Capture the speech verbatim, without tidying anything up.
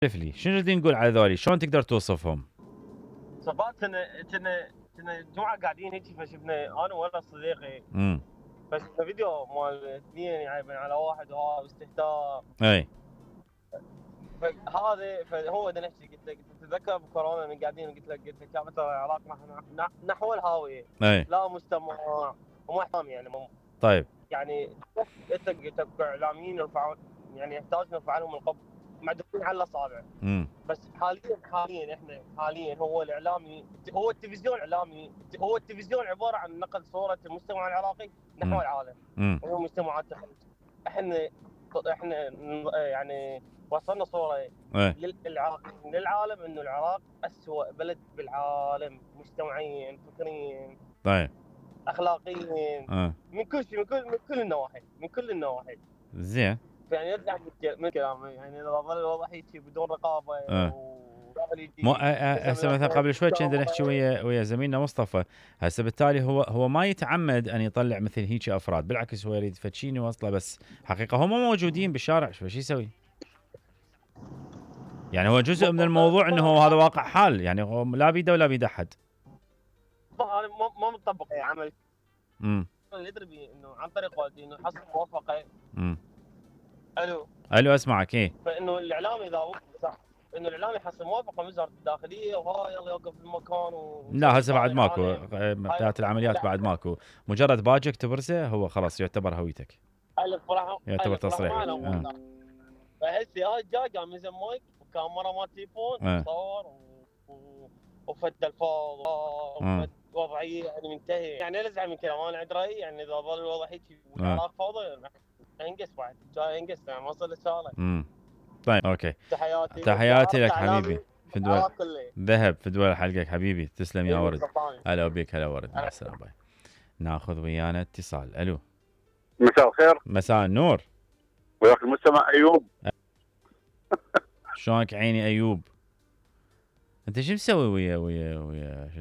لي شنو ردين نقول على ذولي؟ شلون تقدر توصفهم؟ صفات كنا كنا كنا جمعه قاعدين هيك فشفنا انا وانا صديقي امم فشفنا فيديو مال اثنين يعيبون على واحد وهذا واستهتار. اي فهذا فهو بدنا نحكي قلت له قلت تتذكر بكورونا من قاعدين قلت لك قلت لك يا ترى العراق نحو الهاويه. اي لا مستمع وما احترام يعني مم. طيب يعني قلت لك قلت لك اعلاميين يرفعون يعني يحتاج نرفع لهم القبض معدودين على الاصابع. امم بس حاليا حاليا احنا حاليا هو الاعلامي هو التلفزيون الاعلامي هو التلفزيون عباره عن نقل صوره المجتمع العراقي نحو مم. العالم امم وهو مجتمعات الخليج. احنا احنا يعني وصلنا صوره اي للعراق للعالم انه العراق اسوأ بلد بالعالم مجتمعيا فكريا طيب اخلاقيا اه من كل شيء من كل من كل النواحي من كل النواحي. زين يعني يرجع من كلامي يعني اذا ظل الوضع هيك بدون رقابه اه وقبل يجي مو هسه مثلا قبل شوي كنا نحكي ويا ويا زميلنا مصطفى. هسه بالتالي هو هو ما يتعمد ان يطلع مثل هيك افراد، بالعكس هو يريد فتشيني وصله، بس حقيقه هم موجودين بالشارع، شو شو يسوي؟ يعني هو جزء من الموضوع انه هو هذا واقع حال، يعني هو لا بيده ولا بيد احد. انا ما ما مطبق عمل امم اللي يدري بيه انه عن طريق والدي انه حصل موافقه. امم الو الو اسمعك ايه. فانه الاعلامي اذا صح انه الاعلامي يحصل موافقه من وزاره الداخليه وهاي يلا يوقف المكان و لا هسه بعد ماكو بتاعت العمليات، بعد ماكو، مجرد باجك تبرزه هو خلاص يعتبر هويتك، يعتبر تصريحك. آه. فهسه هاي جاي قام ينزل مايك وكاميرا مال تليفون آه. وصور و... وفد الفاظ وفد وضعيه يعني منتهي. يعني لا من كلام انا عندي راي يعني اذا ظل الوضع هيك والعراق فوضى انقص بعد جاي انقص يعني ما وصل رساله. امم طيب اوكي. تحياتي تحياتي لك حبيبي في دول كله ذهب في دول حلقك حبيبي، تسلم يا ورد. صفاني. هلا بك هلا ورد، مع السلامه باي. ناخذ ويانا اتصال. الو مساء الخير. مساء النور. وياك المستمع ايوب. شلونك عيني ايوب؟ انت شو مسوي ويا ويا ويا شو